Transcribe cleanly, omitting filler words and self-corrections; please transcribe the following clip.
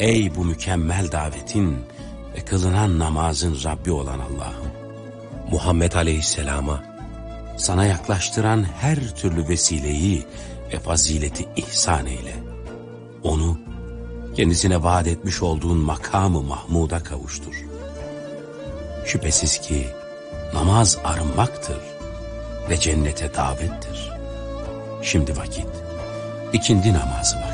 Ey bu mükemmel davetin ve kılınan namazın Rabbi olan Allah'ım, Muhammed Aleyhisselam'a sana yaklaştıran her türlü vesileyi ve fazileti ihsan eyle. Onu kendisine vaat etmiş olduğun makamı Mahmud'a kavuştur. Şüphesiz ki namaz arınmaktır ve cennete davettir. Şimdi vakit, ikindi namazı vakti.